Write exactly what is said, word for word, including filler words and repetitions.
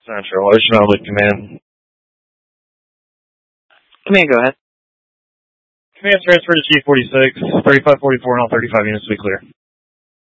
Central, Ocean Outlook Command. Command, go ahead. Command transfer to G forty-six, thirty-five forty-four, and all thirty-five units to be clear.